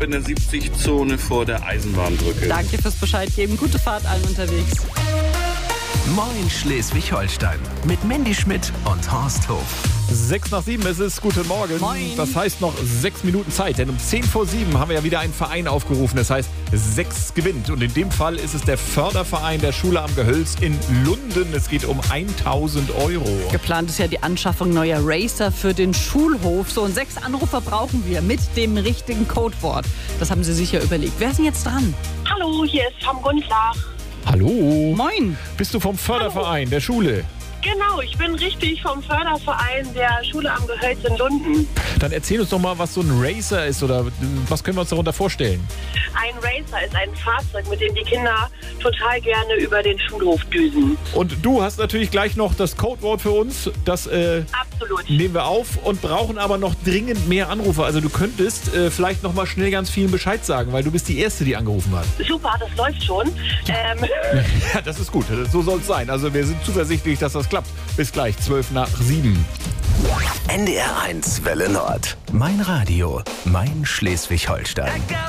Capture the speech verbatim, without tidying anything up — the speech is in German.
Stopp in der siebzig-Zone vor der Eisenbahnbrücke. Danke fürs Bescheid geben. Gute Fahrt allen unterwegs. Moin Schleswig-Holstein mit Mandy Schmidt und Horst Hof. Sechs nach sieben ist es, guten Morgen. Moin. Das heißt noch sechs Minuten Zeit, denn um zehn vor sieben haben wir ja wieder einen Verein aufgerufen. Das heißt, sechs gewinnt. Und in dem Fall ist es der Förderverein der Schule am Gehölz in Lunden. Es geht um tausend Euro. Geplant ist ja die Anschaffung neuer Racer für den Schulhof. So, und sechs Anrufer brauchen wir mit dem richtigen Codewort. Das haben Sie sicher überlegt. Wer ist denn jetzt dran? Hallo, hier ist Tom Gunflach. Hallo. Moin. Bist du vom Förderverein der Schule? Genau, ich bin richtig vom Förderverein der Schule am Gehölz in Lunden. Dann erzähl uns doch mal, was so ein Racer ist oder was können wir uns darunter vorstellen? Ein Racer ist ein Fahrzeug, mit dem die Kinder total gerne über den Schulhof düsen. Und du hast natürlich gleich noch das Codewort für uns. Das äh, Absolut. nehmen wir auf und brauchen aber noch dringend mehr Anrufer. Also du könntest äh, vielleicht noch mal schnell ganz vielen Bescheid sagen, weil du bist die Erste, die angerufen hat. Super, das läuft schon. Ähm, Ja, das ist gut. So soll es sein. Also wir sind zuversichtlich, dass das klappt. Bis gleich, zwölf nach sieben. N D R eins Welle Nord. Mein Radio, mein Schleswig-Holstein.